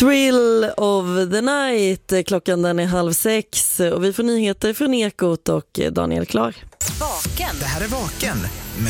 Thrill of the night. Klockan den är 5:30 och vi får nyheter från Ekot och Daniel Klar. Vaken. Det här är Vaken